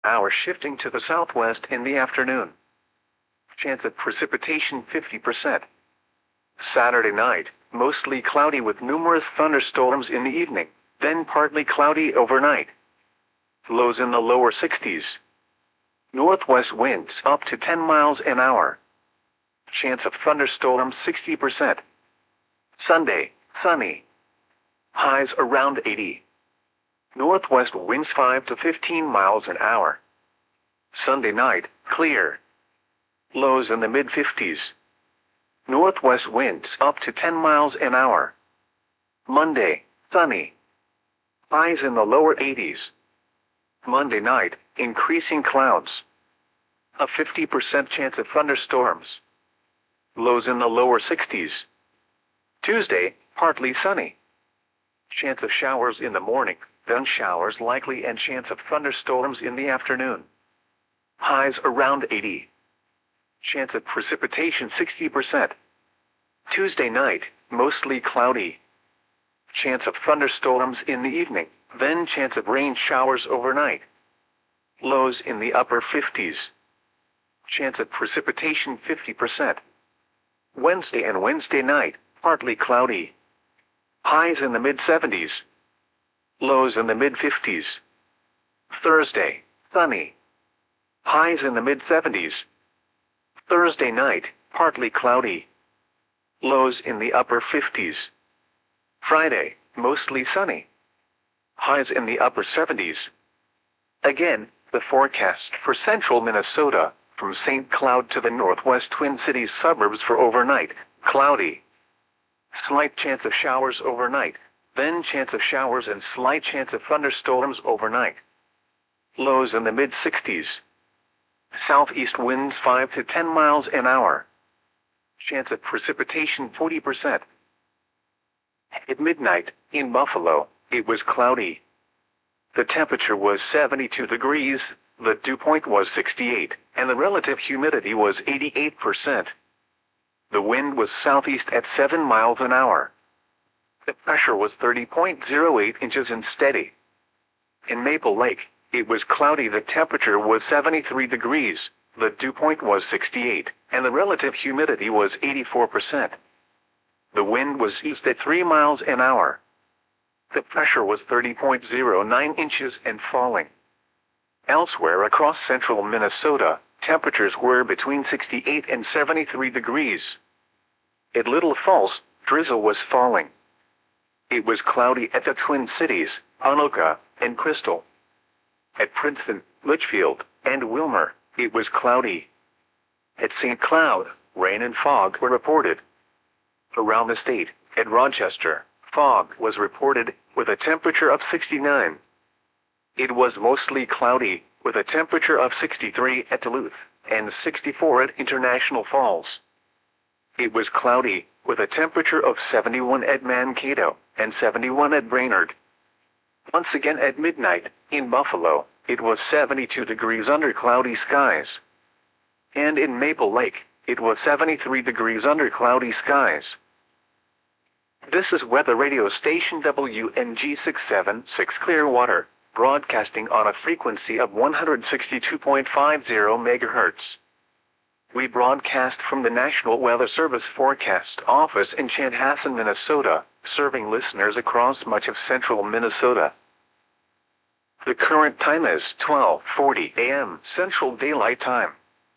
hour shifting to the southwest in the afternoon. Chance of precipitation 50%. Saturday night, mostly cloudy with numerous thunderstorms in the evening, then partly cloudy overnight. Lows in the lower 60s. Northwest winds up to 10 miles an hour. Chance of thunderstorms 60%. Sunday, sunny. Highs around 80. Northwest winds 5 to 15 miles an hour. Sunday night, clear. Lows in the mid-50s. Northwest winds up to 10 miles an hour. Monday, sunny. Highs in the lower 80s. Monday night, increasing clouds. A 50% chance of thunderstorms. Lows in the lower 60s. Tuesday, partly sunny. Chance of showers in the morning, then showers likely and chance of thunderstorms in the afternoon. Highs around 80. Chance of precipitation 60%. Tuesday night, mostly cloudy. Chance of thunderstorms in the evening, then chance of rain showers overnight. Lows in the upper 50s. Chance of precipitation 50%. Wednesday and Wednesday night, partly cloudy. Highs in the mid-70s. Lows in the mid-50s. Thursday, sunny. Highs in the mid-70s. Thursday night, partly cloudy. Lows in the upper 50s. Friday, mostly sunny. Highs in the upper 70s. Again, the forecast for central Minnesota, from St. Cloud to the northwest Twin Cities suburbs for overnight, cloudy. Slight chance of showers overnight, then chance of showers and slight chance of thunderstorms overnight. Lows in the mid-60s. Southeast winds 5 to 10 miles an hour. Chance of precipitation 40%. At midnight, in Buffalo, it was cloudy. The temperature was 72 degrees, the dew point was 68, and the relative humidity was 88%. The wind was southeast at 7 miles an hour. The pressure was 30.08 inches and steady. In Maple Lake, it was cloudy. The temperature was 73 degrees, the dew point was 68, and the relative humidity was 84%. The wind was east at 3 miles an hour. The pressure was 30.09 inches and falling. Elsewhere across central Minnesota, temperatures were between 68 and 73 degrees. At Little Falls, drizzle was falling. It was cloudy at the Twin Cities, Anoka, and Crystal. At Princeton, Litchfield, and Wilmer, it was cloudy. At St. Cloud, rain and fog were reported. Around the state, at Rochester, fog was reported, with a temperature of 69. It was mostly cloudy, with a temperature of 63 at Duluth, and 64 at International Falls. It was cloudy, with a temperature of 71 at Mankato, and 71 at Brainerd. Once again at midnight, in Buffalo, it was 72 degrees under cloudy skies. And in Maple Lake, it was 73 degrees under cloudy skies. This is weather radio station WNG 676 Clearwater, broadcasting on a frequency of 162.50 MHz. We broadcast from the National Weather Service Forecast Office in Chanhassen, Minnesota, serving listeners across much of central Minnesota. The current time is 12:40 a.m. Central Daylight Time.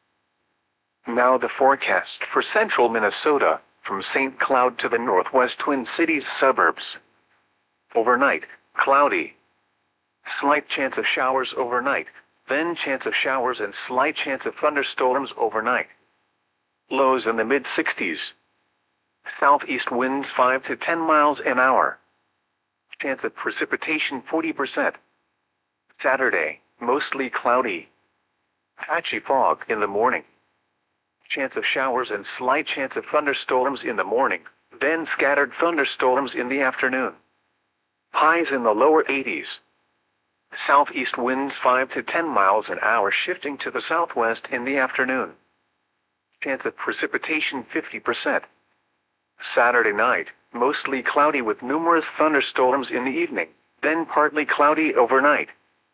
Now the forecast for central Minnesota, from St. Cloud to the northwest Twin Cities suburbs. Overnight, cloudy. Slight chance of showers overnight, then chance of showers and slight chance of thunderstorms overnight. Lows in the mid-60s. Southeast winds 5 to 10 miles an hour. Chance of precipitation 40%. Saturday, mostly cloudy. Patchy fog in the morning. Chance of showers and slight chance of thunderstorms in the morning, then scattered thunderstorms in the afternoon. Highs in the lower 80s. Southeast winds 5 to 10 miles an hour shifting to the southwest in the afternoon. Chance of precipitation 50%. Saturday night, mostly cloudy with numerous thunderstorms in the evening, then partly cloudy overnight.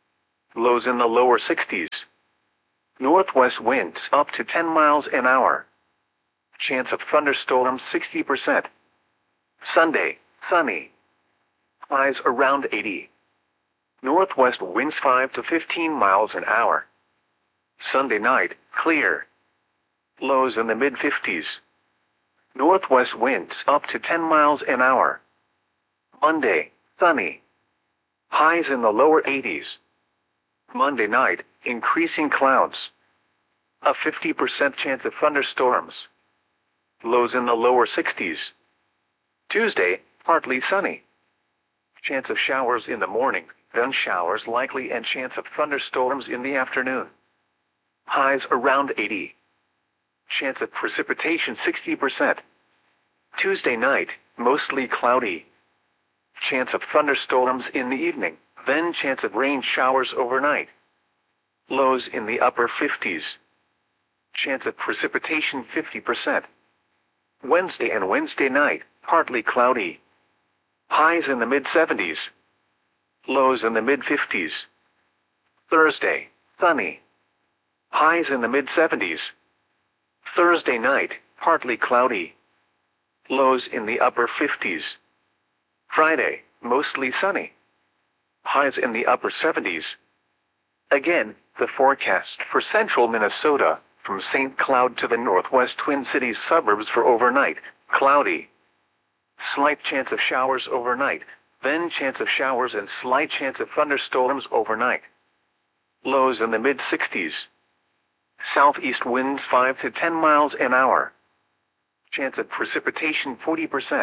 Lows in the lower 60s. Northwest winds up to 10 miles an hour. Chance of thunderstorms 60%. Sunday, sunny. Highs around 80. Northwest winds 5 to 15 miles an hour. Sunday night, clear. Lows in the mid-50s. Northwest winds up to 10 miles an hour. Monday, sunny. Highs in the lower 80s. Monday night, increasing clouds. A 50% chance of thunderstorms. Lows in the lower 60s. Tuesday, partly sunny. Chance of showers in the morning, then showers likely and chance of thunderstorms in the afternoon. Highs around 80. Chance of precipitation 60%. Tuesday night, mostly cloudy. Chance of thunderstorms in the evening, then chance of rain showers overnight. Lows in the upper 50s. Chance of precipitation 50%. Wednesday and Wednesday night, partly cloudy. Highs in the mid-70s. Lows in the mid-50s. Thursday, sunny. Highs in the mid-70s. Thursday night, partly cloudy. Lows in the upper 50s. Friday, mostly sunny. Highs in the upper 70s. Again, the forecast for central Minnesota, from St. Cloud to the northwest Twin Cities suburbs for overnight, cloudy. Slight chance of showers overnight, then chance of showers and slight chance of thunderstorms overnight. Lows in the mid-60s. Southeast winds 5 to 10 miles an hour. Chance of precipitation 40%.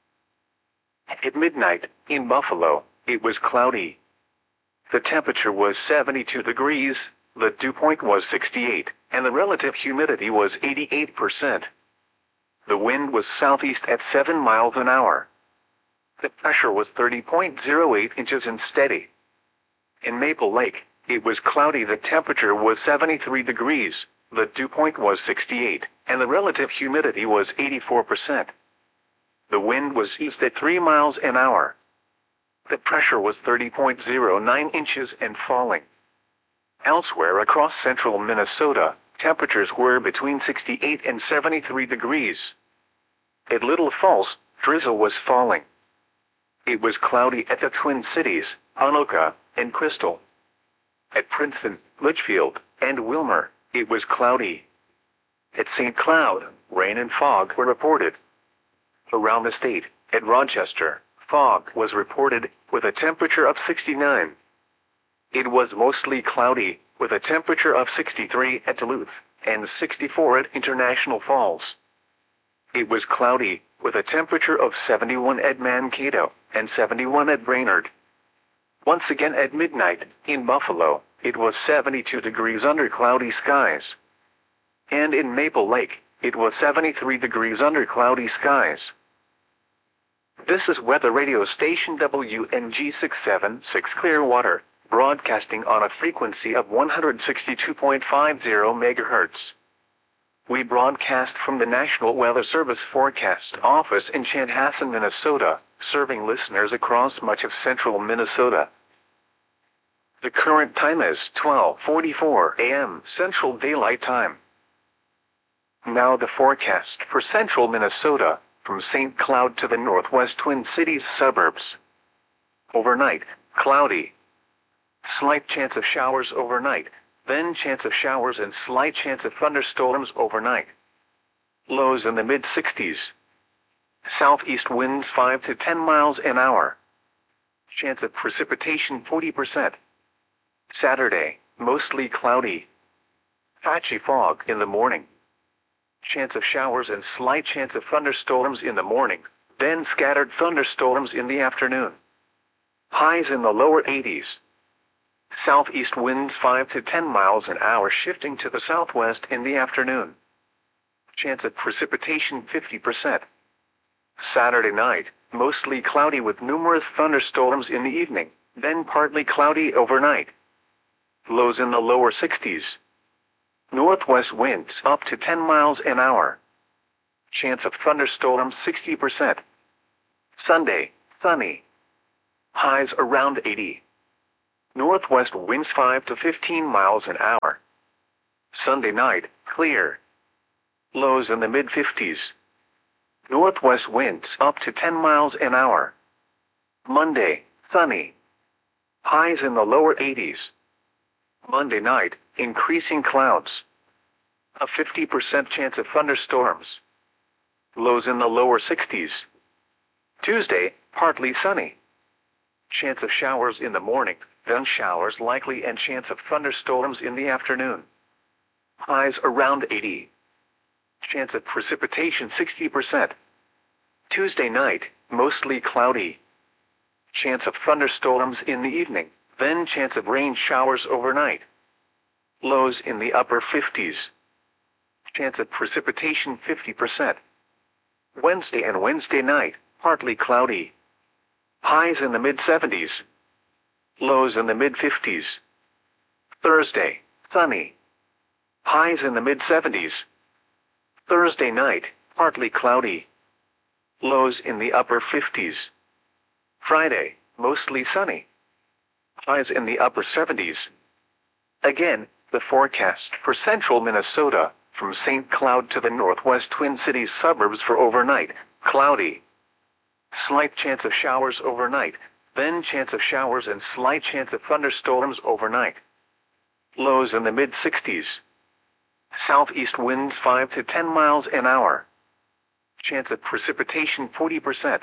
At midnight, in Buffalo, it was cloudy. The temperature was 72 degrees, the dew point was 68, and the relative humidity was 88%. The wind was southeast at 7 miles an hour. The pressure was 30.08 inches and steady. In Maple Lake, it was cloudy. The temperature was 73 degrees, the dew point was 68, and the relative humidity was 84%. The wind was east at 3 miles an hour. The pressure was 30.09 inches and falling. Elsewhere across central Minnesota, temperatures were between 68 and 73 degrees. At Little Falls, drizzle was falling. It was cloudy at the Twin Cities, Anoka, and Crystal. At Princeton, Litchfield, and Wilmer, it was cloudy. At St. Cloud, rain and fog were reported. Around the state, at Rochester, fog was reported, with a temperature of 69. It was mostly cloudy, with a temperature of 63 at Duluth, and 64 at International Falls. It was cloudy, with a temperature of 71 at Mankato, and 71 at Brainerd. Once again at midnight, in Buffalo, it was 72 degrees under cloudy skies. And in Maple Lake, it was 73 degrees under cloudy skies. This is weather radio station WNG 676 Clearwater, broadcasting on a frequency of 162.50 MHz. We broadcast from the National Weather Service Forecast Office in Chanhassen, Minnesota, serving listeners across much of central Minnesota. The current time is 12:44 a.m. Central Daylight Time. Now the forecast for central Minnesota, from St. Cloud to the northwest Twin Cities suburbs. Overnight, cloudy. Slight chance of showers overnight, then chance of showers and slight chance of thunderstorms overnight. Lows in the mid-60s. Southeast winds 5 to 10 miles an hour. Chance of precipitation 40%. Saturday, mostly cloudy. Patchy fog in the morning. Chance of showers and slight chance of thunderstorms in the morning, then scattered thunderstorms in the afternoon. Highs in the lower 80s. Southeast winds 5 to 10 miles an hour shifting to the southwest in the afternoon. Chance of precipitation 50%. Saturday night, mostly cloudy with numerous thunderstorms in the evening, then partly cloudy overnight. Lows in the lower 60s. Northwest winds up to 10 miles an hour. Chance of thunderstorms 60%. Sunday, sunny. Highs around 80. Northwest winds 5 to 15 miles an hour. Sunday night, clear. Lows in the mid-50s. Northwest winds up to 10 miles an hour. Monday, sunny. Highs in the lower 80s. Monday night, increasing clouds. A 50% chance of thunderstorms. Lows in the lower 60s. Tuesday, partly sunny. Chance of showers in the morning, then showers likely and chance of thunderstorms in the afternoon. Highs around 80. Chance of precipitation 60%. Tuesday night, mostly cloudy. Chance of thunderstorms in the evening, then chance of rain showers overnight. Lows in the upper 50s. Chance of precipitation 50%. Wednesday and Wednesday night, partly cloudy. Highs in the mid-70s. Lows in the mid-50s. Thursday, sunny. Highs in the mid-70s. Thursday night, partly cloudy. Lows in the upper 50s. Friday, mostly sunny. Highs in the upper 70s. Again, the forecast for central Minnesota, from St. Cloud to the northwest Twin Cities suburbs for overnight, cloudy. Slight chance of showers overnight, then chance of showers and slight chance of thunderstorms overnight. Lows in the mid-60s. Southeast winds 5 to 10 miles an hour. Chance of precipitation 40%.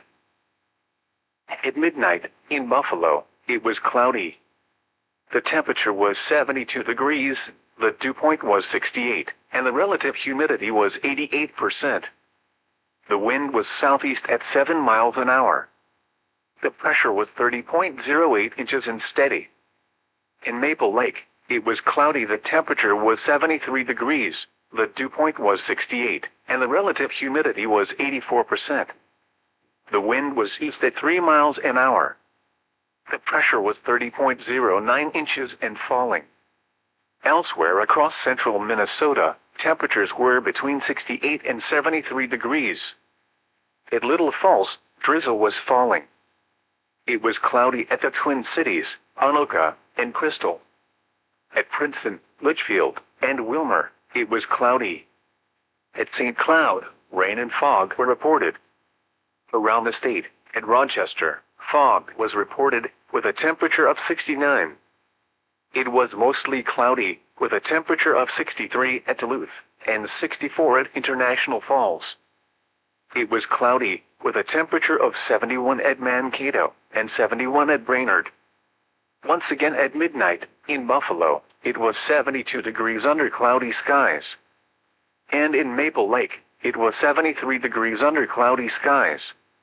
At midnight, in Buffalo, it was cloudy. The temperature was 72 degrees, the dew point was 68, and the relative humidity was 88%. The wind was southeast at 7 miles an hour. The pressure was 30.08 inches and steady. In Maple Lake, it was cloudy. The temperature was 73 degrees, the dew point was 68, and the relative humidity was 84%. The wind was east at 3 miles an hour. The pressure was 30.09 inches and falling. Elsewhere across central Minnesota, temperatures were between 68 and 73 degrees. At Little Falls, drizzle was falling. It was cloudy at the Twin Cities, Anoka, and Crystal. At Princeton, Litchfield, and Wilmer, it was cloudy. At St. Cloud, rain and fog were reported. Around the state, at Rochester, fog was reported, with a temperature of 69. It was mostly cloudy, with a temperature of 63 at Duluth, and 64 at International Falls. It was cloudy, with a temperature of 71 at Mankato, and 71 at Brainerd. Once again at midnight, in Buffalo, it was 72 degrees under cloudy skies. And in Maple Lake, it was 73 degrees under cloudy skies.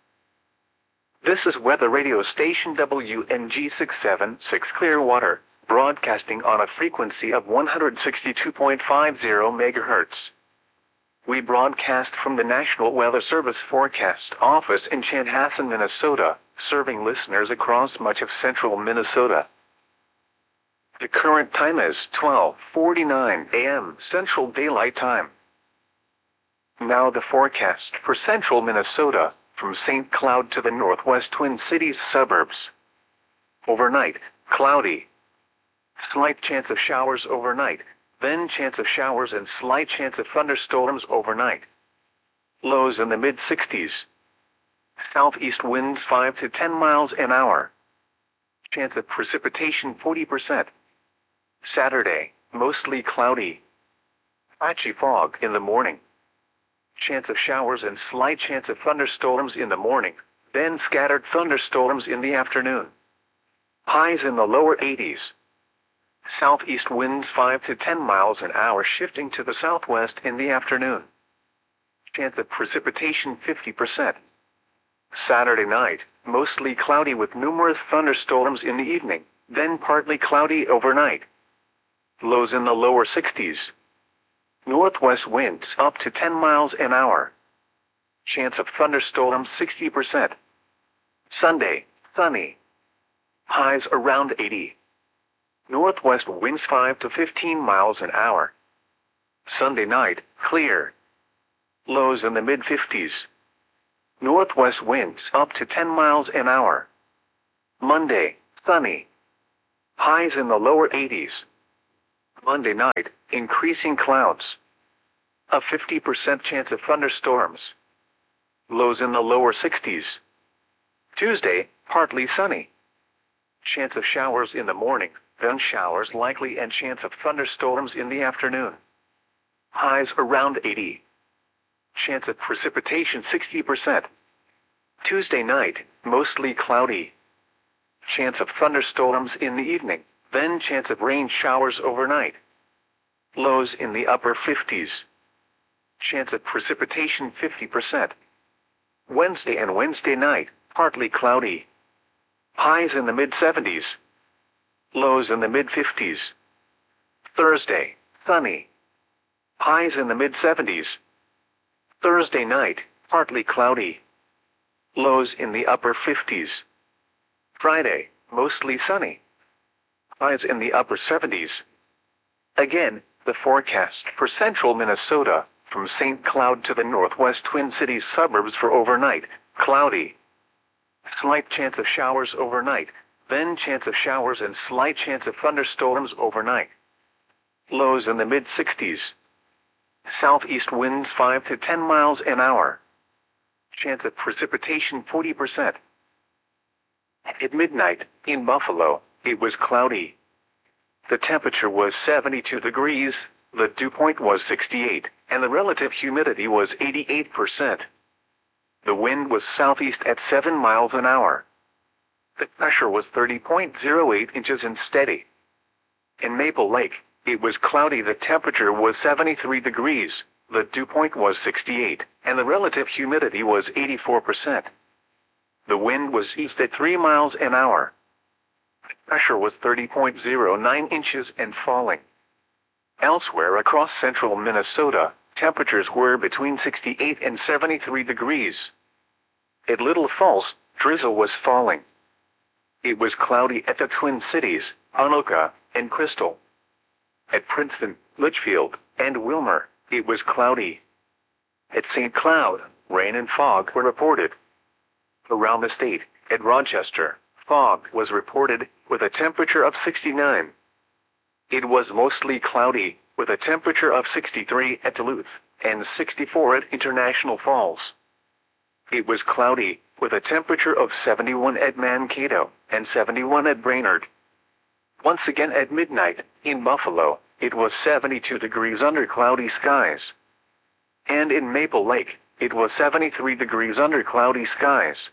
This is weather radio station WNG 676 Clearwater, broadcasting on a frequency of 162.50 MHz. We broadcast from the National Weather Service Forecast Office in Chanhassen, Minnesota, serving listeners across much of central Minnesota. The current time is 12:49 a.m. Central Daylight Time. Now the forecast for central Minnesota, from St. Cloud to the northwest Twin Cities suburbs. Overnight, cloudy. Slight chance of showers overnight, then chance of showers and slight chance of thunderstorms overnight. Lows in the mid-60s. Southeast winds 5 to 10 miles an hour. Chance of precipitation 40%. Saturday, mostly cloudy. Patchy fog in the morning. Chance of showers and slight chance of thunderstorms in the morning, then scattered thunderstorms in the afternoon. Highs in the lower 80s. Southeast winds 5 to 10 miles an hour shifting to the southwest in the afternoon. Chance of precipitation 50%. Saturday night, mostly cloudy with numerous thunderstorms in the evening, then partly cloudy overnight. Lows in the lower 60s. Northwest winds up to 10 miles an hour. Chance of thunderstorms 60%. Sunday, sunny. Highs around 80. Northwest winds 5 to 15 miles an hour. Sunday night, clear. Lows in the mid-50s. Northwest winds up to 10 miles an hour. Monday, sunny. Highs in the lower 80s. Monday night, increasing clouds. A 50% chance of thunderstorms. Lows in the lower 60s. Tuesday, partly sunny. Chance of showers in the morning, then showers likely and chance of thunderstorms in the afternoon. Highs around 80. Chance of precipitation 60%. Tuesday night, mostly cloudy. Chance of thunderstorms in the evening, then chance of rain showers overnight. Lows in the upper 50s. Chance of precipitation 50%. Wednesday and Wednesday night, partly cloudy. Highs in the mid-70s. Lows in the mid-50s. Thursday, sunny. Highs in the mid-70s. Thursday night, partly cloudy. Lows in the upper 50s. Friday, mostly sunny. Highs in the upper 70s. Again, the forecast for central Minnesota, from St. Cloud to the northwest Twin Cities suburbs for overnight, cloudy. Slight chance of showers overnight, then chance of showers and slight chance of thunderstorms overnight. Lows in the mid-60s. Southeast winds 5 to 10 miles an hour. Chance of precipitation 40%. At midnight, in Buffalo, it was cloudy. The temperature was 72 degrees, the dew point was 68, and the relative humidity was 88%. The wind was southeast at 7 miles an hour. The pressure was 30.08 inches and steady. In Maple Lake, it was cloudy. The temperature was 73 degrees, the dew point was 68, and the relative humidity was 84%. The wind was east at 3 miles an hour. The pressure was 30.09 inches and falling. Elsewhere across central Minnesota, temperatures were between 68 and 73 degrees. At Little Falls, drizzle was falling. It was cloudy at the Twin Cities, Anoka, and Crystal. At Princeton, Litchfield, and Wilmer, it was cloudy. At St. Cloud, rain and fog were reported. Around the state, at Rochester, fog was reported, with a temperature of 69. It was mostly cloudy, with a temperature of 63 at Duluth, and 64 at International Falls. It was cloudy, with a temperature of 71 at Mankato, and 71 at Brainerd. Once again at midnight, in Buffalo, it was 72 degrees under cloudy skies. And in Maple Lake, it was 73 degrees under cloudy skies.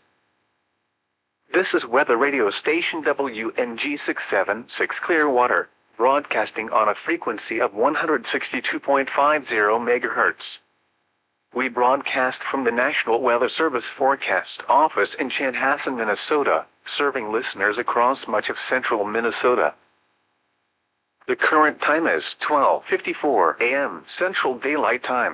This is weather radio station WNG 676 Clearwater, broadcasting on a frequency of 162.50 MHz. We broadcast from the National Weather Service Forecast Office in Chanhassen, Minnesota, serving listeners across much of central Minnesota. The current time is 12:54 a.m. Central Daylight Time.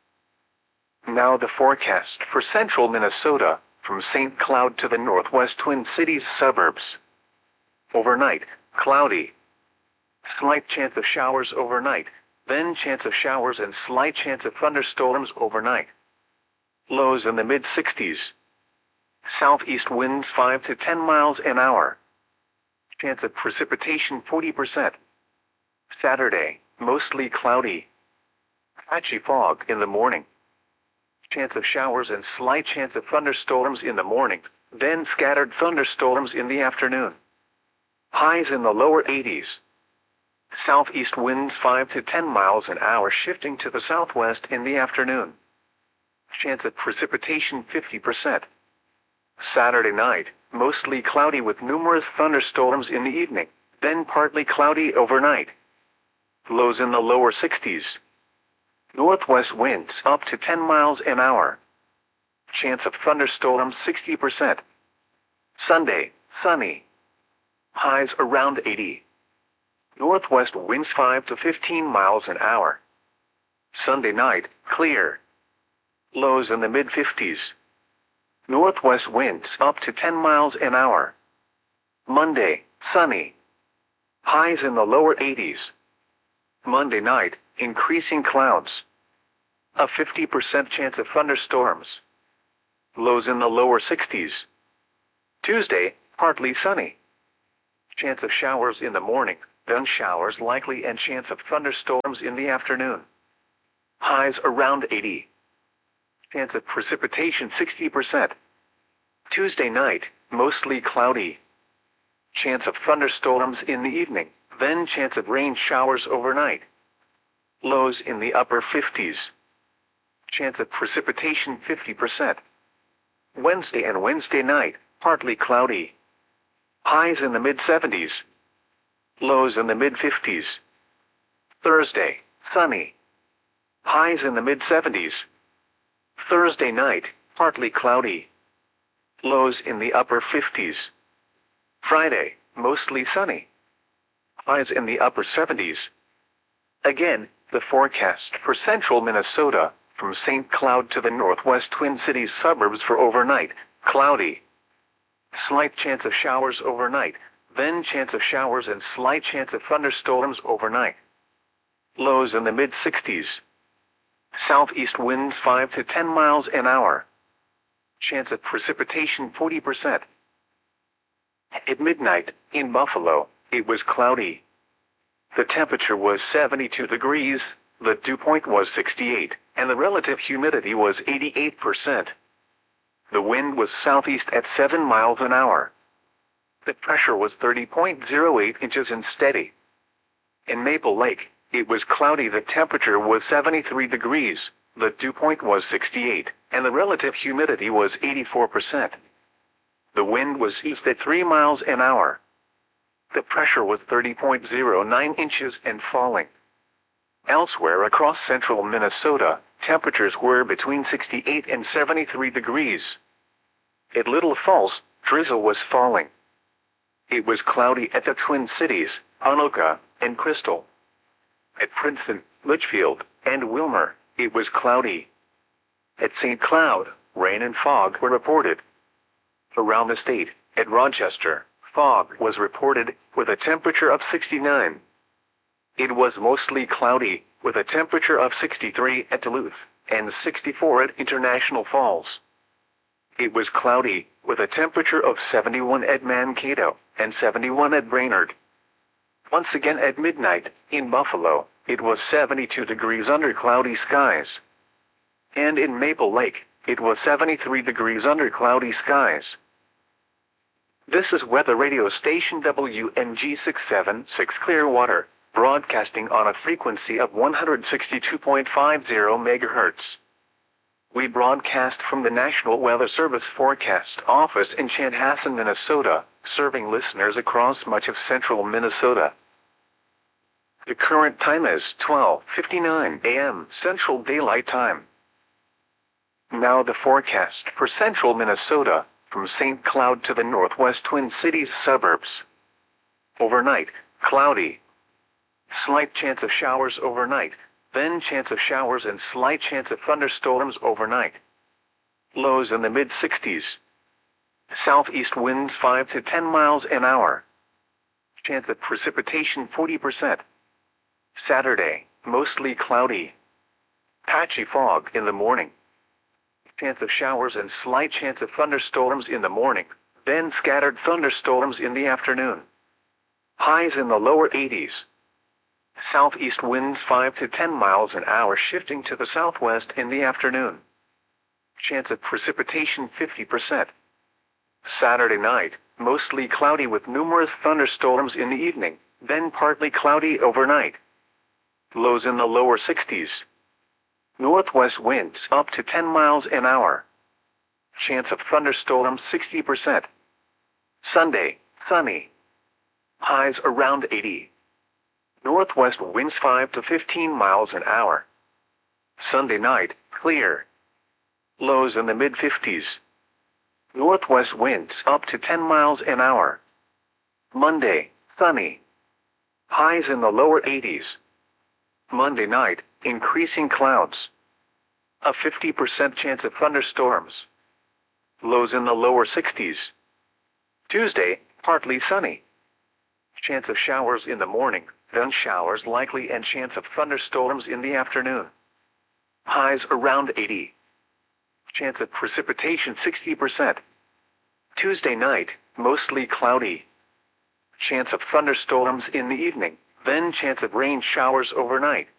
Now the forecast for central Minnesota, from St. Cloud to the northwest Twin Cities suburbs. Overnight, cloudy. Slight chance of showers overnight, then chance of showers and slight chance of thunderstorms overnight. Lows in the mid-60s. Southeast winds 5 to 10 miles an hour. Chance of precipitation 40%. Saturday, mostly cloudy. Patchy fog in the morning. Chance of showers and slight chance of thunderstorms in the morning, then scattered thunderstorms in the afternoon. Highs in the lower 80s. Southeast winds 5 to 10 miles an hour shifting to the southwest in the afternoon. Chance of precipitation 50%. Saturday night, mostly cloudy with numerous thunderstorms in the evening, then partly cloudy overnight. Lows in the lower 60s. Northwest winds up to 10 miles an hour. Chance of thunderstorms 60%. Sunday, sunny. Highs around 80. Northwest winds 5 to 15 miles an hour. Sunday night, clear. Lows in the mid-50s. Northwest winds up to 10 miles an hour. Monday, sunny. Highs in the lower 80s. Monday night, increasing clouds. A 50% chance of thunderstorms. Lows in the lower 60s. Tuesday, partly sunny. Chance of showers in the morning, then showers likely and chance of thunderstorms in the afternoon. Highs around 80. Chance of precipitation 60%. Tuesday night, mostly cloudy. Chance of thunderstorms in the evening, then chance of rain showers overnight. Lows in the upper 50s. Chance of precipitation 50%. Wednesday and Wednesday night, partly cloudy. Highs in the mid-70s. Lows in the mid-50s. Thursday, sunny. Highs in the mid-70s. Thursday night, partly cloudy. Lows in the upper 50s. Friday, mostly sunny. Highs in the upper 70s. Again, the forecast for central Minnesota, from St. Cloud to the northwest Twin Cities suburbs for overnight, cloudy. Slight chance of showers overnight, then chance of showers and slight chance of thunderstorms overnight. Lows in the mid-60s. Southeast winds 5 to 10 miles an hour. Chance of precipitation 40%. At midnight, in Buffalo, it was cloudy. The temperature was 72 degrees, the dew point was 68, and the relative humidity was 88%. The wind was southeast at 7 miles an hour. The pressure was 30.08 inches and steady. In Maple Lake, it was cloudy. The temperature was 73 degrees, the dew point was 68, and the relative humidity was 84%. The wind was east at 3 miles an hour. The pressure was 30.09 inches and falling. Elsewhere across central Minnesota, temperatures were between 68 and 73 degrees. At Little Falls, drizzle was falling. It was cloudy at the Twin Cities, Anoka, and Crystal. At Princeton, Litchfield, and Wilmer, it was cloudy. At St. Cloud, rain and fog were reported. Around the state, at Rochester, fog was reported, with a temperature of 69. It was mostly cloudy, with a temperature of 63 at Duluth, and 64 at International Falls. It was cloudy, with a temperature of 71 at Mankato, and 71 at Brainerd. Once again at midnight, in Buffalo, it was 72 degrees under cloudy skies. And in Maple Lake, it was 73 degrees under cloudy skies. This is weather radio station WNG 676 Clearwater, broadcasting on a frequency of 162.50 MHz. We broadcast from the National Weather Service Forecast Office in Chanhassen, Minnesota, serving listeners across much of central Minnesota. The current time is 12:59 a.m. Central Daylight Time. Now the forecast for central Minnesota, from St. Cloud to the northwest Twin Cities suburbs. Overnight, cloudy. Slight chance of showers overnight, then chance of showers and slight chance of thunderstorms overnight. Lows in the mid-60s. Southeast winds 5 to 10 miles an hour. Chance of precipitation 40%. Saturday, mostly cloudy. Patchy fog in the morning. Chance of showers and slight chance of thunderstorms in the morning, then scattered thunderstorms in the afternoon. Highs in the lower 80s. Southeast winds 5 to 10 miles an hour shifting to the southwest in the afternoon. Chance of precipitation 50%. Saturday night, mostly cloudy with numerous thunderstorms in the evening, then partly cloudy overnight. Lows in the lower 60s. Northwest winds up to 10 miles an hour. Chance of thunderstorms 60%. Sunday, sunny. Highs around 80. Northwest winds 5 to 15 miles an hour. Sunday night, clear. Lows in the mid-50s. Northwest winds up to 10 miles an hour. Monday, sunny. Highs in the lower 80s. Monday night, increasing clouds. A 50% chance of thunderstorms. Lows in the lower 60s. Tuesday, partly sunny. Chance of showers in the morning, then showers likely and chance of thunderstorms in the afternoon. Highs around 80. Chance of precipitation 60%. Tuesday night, mostly cloudy. Chance of thunderstorms in the evening, then chance of rain showers overnight.